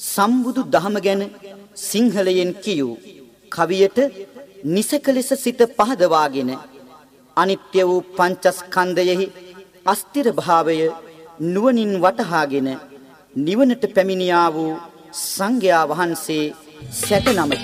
සම්බුදු දහම ගැන සිංහලයෙන් කියූ කවියට නිසක ලෙස සිත පහදවාගෙන අනිත්‍ය වූ පංචස්කන්ධයෙහි අස්තිර භාවය නුවණින් වටහාගෙන නිවනට පැමිණියා වූ සංඝයා වහන්සේ සැටනම